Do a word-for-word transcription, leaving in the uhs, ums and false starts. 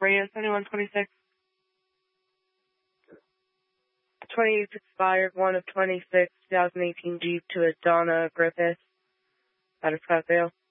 Radio seventy-one twenty-six. twenty-eight expired, one of twenty-six, twenty eighteen Jeep to a Donna Griffith out of Scottsdale.